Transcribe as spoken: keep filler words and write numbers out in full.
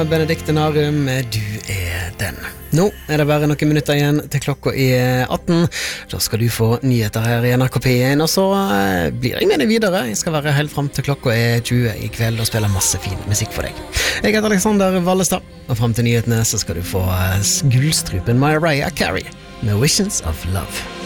Benedikte Narum, du er den. Nå er det bare noen minutter igjen til klokka er atten. Da skal du få nyheter her i N R K P en, og så blir jeg med deg videre. Jeg skal være helt frem til klokka er tjue i kveld og spille masse fin musikk for deg. Jeg heter Alexander Vallestad, og frem til nyhetene så skal du få gullstrupen Mariah Carey med Visions of Love.